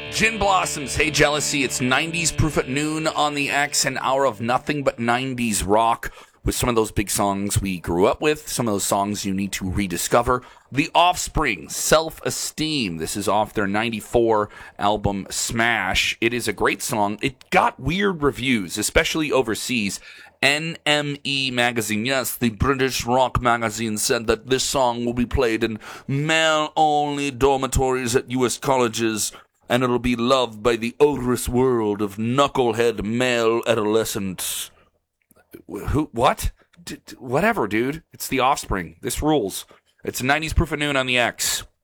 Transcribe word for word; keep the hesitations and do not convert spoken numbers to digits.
Gin Blossoms, Hey Jealousy. It's nineties Proof at Noon on the X, an hour of nothing but nineties rock with some of those big songs we grew up with, some of those songs you need to rediscover. The Offspring, Self-Esteem. This is off their ninety-four album Smash. It is a great song. It got weird reviews, especially overseas. N M E magazine, yes, the British rock magazine, said that this song will be played in male-only dormitories at U S colleges, and it'll be loved by the odorous world of knucklehead male adolescents. Who? What? D- d- whatever, dude. It's The Offspring. This rules. It's nineties Proof at Noon on the X.